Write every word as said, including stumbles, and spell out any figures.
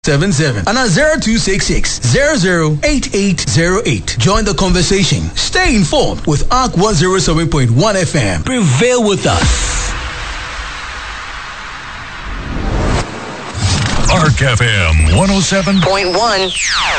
seven seven and at zero two six six zero zero eight eight zero eight. Join the conversation. Stay informed with A R C one oh seven point one F M. Prevail with us. A R C F M one oh seven point one.